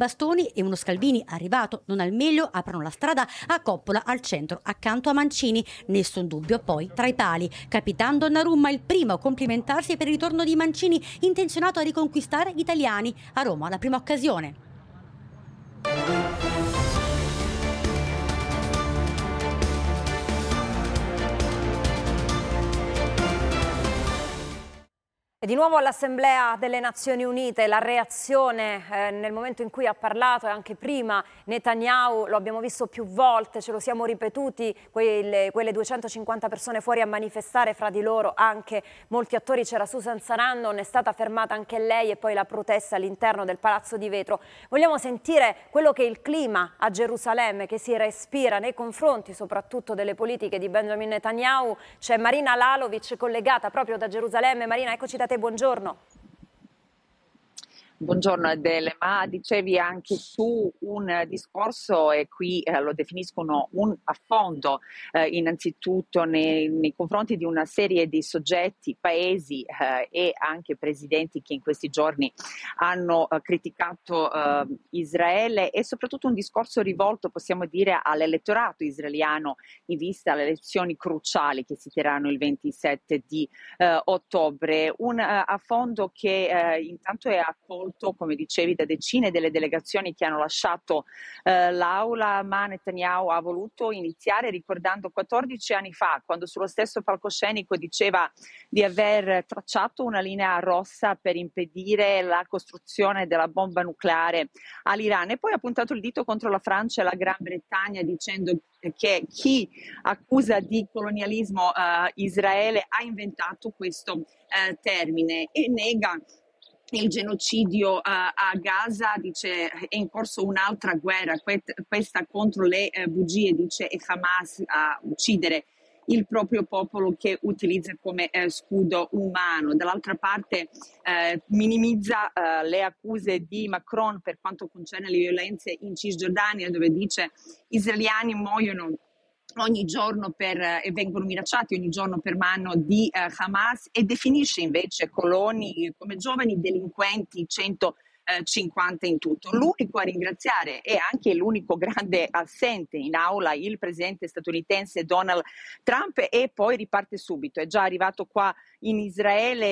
bastoni e uno Scalvini arrivato non al meglio aprono la strada a Coppola al centro accanto a Mancini. Nessun dubbio poi tra i pali. Capitan Donnarumma il primo a complimentarsi per il ritorno di Mancini, intenzionato a riconquistare gli italiani. A Roma la prima occasione. E di nuovo all'Assemblea delle Nazioni Unite la reazione nel momento in cui ha parlato e anche prima Netanyahu, lo abbiamo visto più volte, ce lo siamo ripetuti, quelle 250 persone fuori a manifestare, fra di loro anche molti attori, c'era Susan Sarandon, è stata fermata anche lei e poi la protesta all'interno del Palazzo di Vetro. Vogliamo sentire quello che è il clima a Gerusalemme che si respira nei confronti soprattutto delle politiche di Benjamin Netanyahu. C'è Marina Lalovic collegata proprio da Gerusalemme. Marina, eccoci da te, buongiorno. Buongiorno Adele, ma dicevi anche tu un discorso e qui lo definiscono un affondo innanzitutto nei confronti di una serie di soggetti, paesi e anche presidenti che in questi giorni hanno criticato Israele e soprattutto un discorso rivolto, possiamo dire, all'elettorato israeliano in vista alle elezioni cruciali che si terranno il 27 di ottobre. Un affondo che intanto è accolto, come dicevi, da decine delle delegazioni che hanno lasciato l'aula, ma Netanyahu ha voluto iniziare ricordando 14 anni fa, quando sullo stesso palcoscenico diceva di aver tracciato una linea rossa per impedire la costruzione della bomba nucleare all'Iran, e poi ha puntato il dito contro la Francia e la Gran Bretagna dicendo che chi accusa di colonialismo Israele ha inventato questo termine e nega il genocidio a Gaza, dice è in corso un'altra guerra, questa contro le bugie, dice è Hamas a uccidere il proprio popolo che utilizza come scudo umano. Dall'altra parte minimizza le accuse di Macron per quanto concerne le violenze in Cisgiordania, dove dice israeliani muoiono ogni giorno e vengono minacciati ogni giorno per mano di Hamas, e definisce invece coloni come giovani delinquenti 150 in tutto. L'unico a ringraziare e anche l'unico grande assente in aula il presidente statunitense Donald Trump, e poi riparte subito, è già arrivato qua in Israele